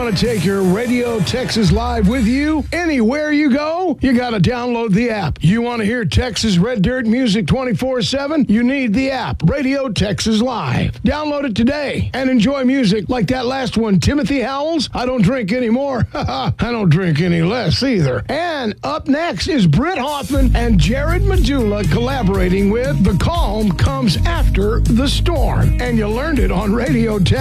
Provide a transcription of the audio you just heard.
want to take your Radio Texas Live with you anywhere you go? You got to download the app. You want to hear Texas Red Dirt music 24/7? You need the app, Radio Texas Live. Download it today and enjoy music like that last one, Timothy Howells, I Don't Drink Anymore. I don't drink any less either. And up next is Britt Hoffman and Jared Majula collaborating with The Calm Comes After the Storm. And you learned it on Radio Texas.